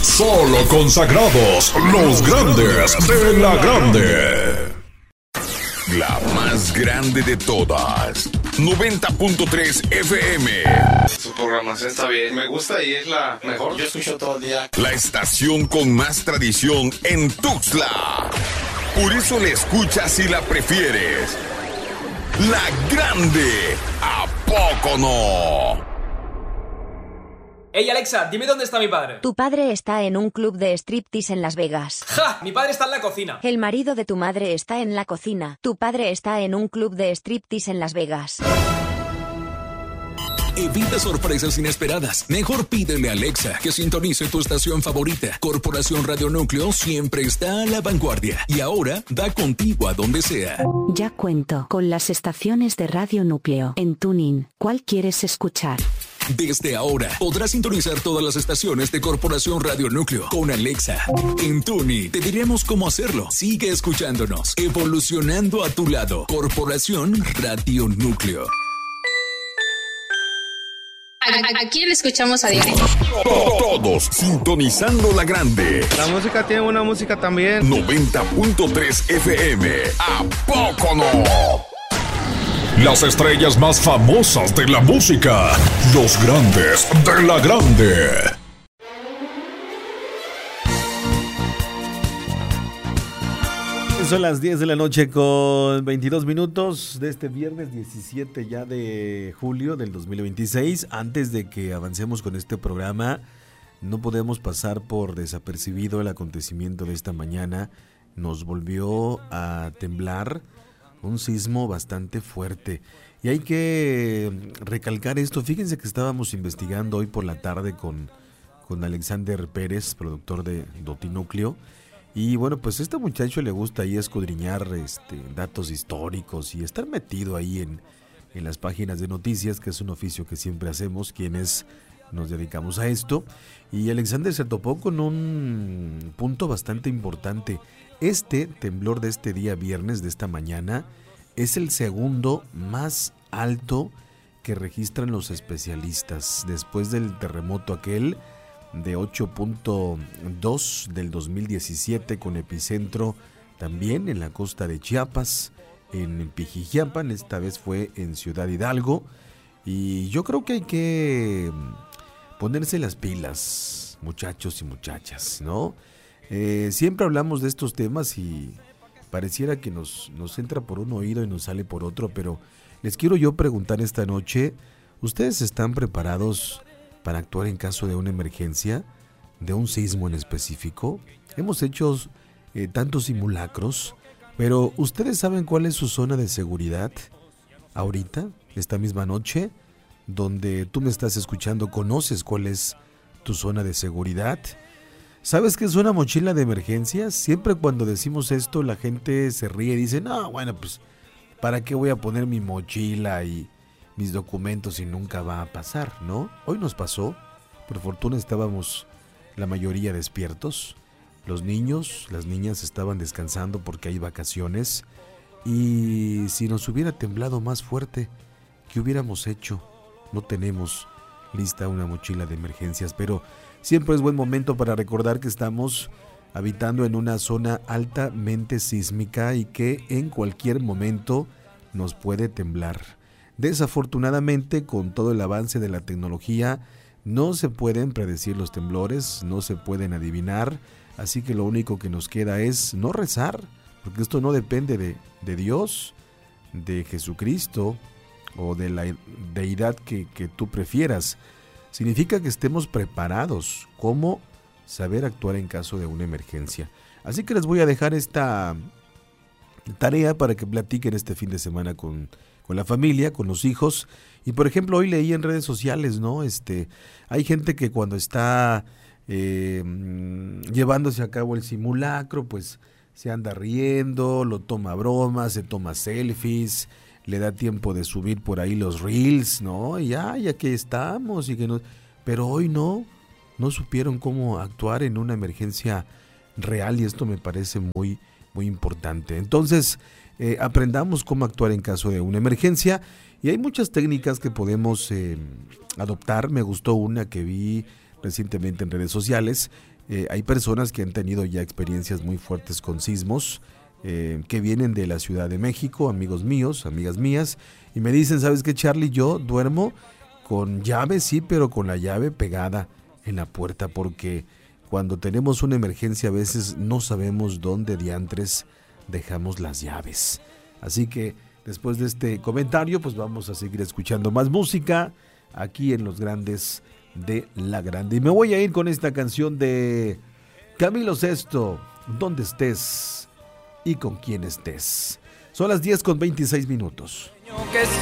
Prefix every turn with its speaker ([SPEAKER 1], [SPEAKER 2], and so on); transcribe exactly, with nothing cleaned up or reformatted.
[SPEAKER 1] Solo consagrados, los grandes de la grande. La más grande de todas. noventa punto tres F M.
[SPEAKER 2] Su programación está bien. Me gusta y es la mejor. Yo escucho todo el día.
[SPEAKER 1] La estación con más tradición en Tuxtla. Por eso la escuchas y la prefieres. La grande. ¿A poco no?
[SPEAKER 3] Ey, Alexa, dime dónde está mi padre.
[SPEAKER 4] Tu padre está en un club de striptease en Las Vegas.
[SPEAKER 3] ¡Ja! Mi padre está en la cocina.
[SPEAKER 4] El marido de tu madre está en la cocina. Tu padre está en un club de striptease en Las Vegas.
[SPEAKER 5] Evita sorpresas inesperadas. Mejor pídele a Alexa que sintonice tu estación favorita. Corporación Radio Núcleo siempre está a la vanguardia. Y ahora da contigo a donde sea.
[SPEAKER 6] Ya cuento con las estaciones de Radio Núcleo. En TuneIn, ¿cuál quieres escuchar?
[SPEAKER 5] Desde ahora podrás sintonizar todas las estaciones de Corporación Radio Núcleo con Alexa. En TuneIn te diremos cómo hacerlo. Sigue escuchándonos. Evolucionando a tu lado. Corporación Radio Núcleo.
[SPEAKER 7] ¿A, a quién escuchamos a diario?
[SPEAKER 1] Todos sintonizando la grande.
[SPEAKER 2] La música tiene una música también.
[SPEAKER 1] noventa punto tres F M. ¿A poco no? Las estrellas más famosas de la música. Los grandes de la grande.
[SPEAKER 8] Son las diez de la noche con veintidós minutos de este viernes diecisiete ya de julio del dos mil veintiséis. Antes de que avancemos con este programa, no podemos pasar por desapercibido el acontecimiento de esta mañana. Nos volvió a temblar un sismo bastante fuerte. Y hay que recalcar esto. Fíjense que estábamos investigando hoy por la tarde con, con Alexander Pérez, productor de Dotinúcleo. Y bueno, pues a este muchacho le gusta ahí escudriñar este, datos históricos y estar metido ahí en, en las páginas de noticias, que es un oficio que siempre hacemos quienes nos dedicamos a esto. Y Alexander se topó con un punto bastante importante. Este temblor de este día viernes, de esta mañana, es el segundo más alto que registran los especialistas después del terremoto aquel de ocho punto dos del dos mil diecisiete, con epicentro también en la costa de Chiapas, en Pijijiapan. Esta vez fue en Ciudad Hidalgo. Y yo creo que hay que ponerse las pilas, muchachos y muchachas, ¿no? Eh, siempre hablamos de estos temas y pareciera que nos, nos entra por un oído y nos sale por otro, pero les quiero yo preguntar esta noche, ¿ustedes están preparados para actuar en caso de una emergencia, de un sismo en específico? Hemos hecho eh, tantos simulacros, pero ¿ustedes saben cuál es su zona de seguridad ahorita, esta misma noche, donde tú me estás escuchando? ¿Conoces cuál es tu zona de seguridad? ¿Sabes qué es una mochila de emergencias? Siempre cuando decimos esto la gente se ríe y dice, no, bueno, pues, ¿para qué voy a poner mi mochila y mis documentos si nunca va a pasar, ¿no? Hoy nos pasó, por fortuna estábamos la mayoría despiertos, los niños, las niñas estaban descansando porque hay vacaciones, y si nos hubiera temblado más fuerte, ¿qué hubiéramos hecho? No tenemos lista una mochila de emergencias, pero siempre es buen momento para recordar que estamos habitando en una zona altamente sísmica y que en cualquier momento nos puede temblar. Desafortunadamente, con todo el avance de la tecnología, no se pueden predecir los temblores, no se pueden adivinar, así que lo único que nos queda es no rezar, porque esto no depende de, de Dios, de Jesucristo o de la deidad que, que tú prefieras. Significa que estemos preparados, cómo saber actuar en caso de una emergencia. Así que les voy a dejar esta tarea para que platiquen este fin de semana con, con la familia, con los hijos. Y por ejemplo, hoy leí en redes sociales, ¿no? Este, hay gente que cuando está eh, llevándose a cabo el simulacro, pues se anda riendo, lo toma a broma, se toma selfies, le da tiempo de subir por ahí los reels, ¿no? Y ya, ya que estamos y que no, pero hoy no, no supieron cómo actuar en una emergencia real, y esto me parece muy, muy importante. Entonces, eh, aprendamos cómo actuar en caso de una emergencia, y hay muchas técnicas que podemos eh, adoptar. Me gustó una que vi recientemente en redes sociales, Eh, hay personas que han tenido ya experiencias muy fuertes con sismos, eh, que vienen de la Ciudad de México, amigos míos, amigas mías, y me dicen, ¿sabes qué, Charlie? Yo duermo con llave, sí, pero con la llave pegada en la puerta, porque cuando tenemos una emergencia a veces no sabemos dónde diantres dejamos las llaves. Así que después de este comentario, pues vamos a seguir escuchando más música aquí en Los Grandes de La Grande. Y me voy a ir con esta canción de Camilo Sesto, Donde estés y con quién estés. Son las diez con veintiséis minutos.
[SPEAKER 3] Que